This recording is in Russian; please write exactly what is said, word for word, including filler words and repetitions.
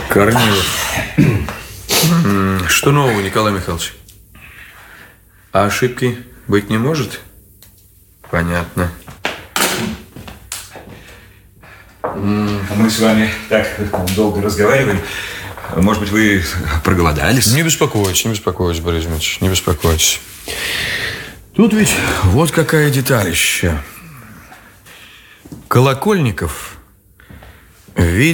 Корнилов. Что нового, Николай Михайлович? А ошибки быть не может? Понятно. Мы с вами так долго разговариваем. Может быть, вы проголодались? Не беспокойтесь, не беспокойтесь, Борис Дмитриевич, не беспокойтесь. Тут ведь вот какая деталь еще. Колокольников видел